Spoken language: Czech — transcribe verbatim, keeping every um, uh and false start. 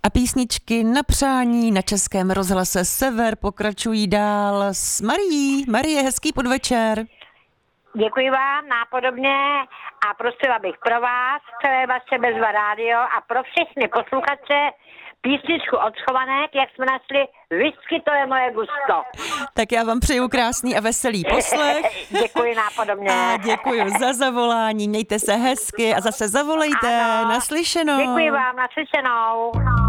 A písničky na přání na Českém rozhlase Sever pokračují dál s Marií. Marie, hezký podvečer. Děkuji vám, nápodobně, a prosila bych pro vás, celé vaše Bezva rádio a pro všechny posluchače písničku od Schovanek, jak jsme našli, whisky, to je moje gusto. Tak já vám přeju krásný a veselý poslech. Děkuji nápodobně. A děkuji za zavolání, mějte se hezky a zase zavolejte. Ano. Naslyšenou. Děkuji vám, naslyšenou.